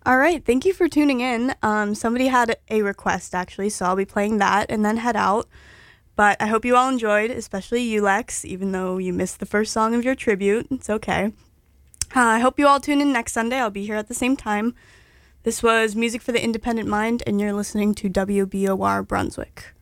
All right, thank you for tuning in. Somebody had a request actually, so I'll be playing that and then head out. But I hope you all enjoyed, especially you, Lex, even though you missed the first song of your tribute. It's okay. I hope you all tune in next Sunday. I'll be here at the same time. This was Music for the Independent Mind, and you're listening to WBOR Brunswick.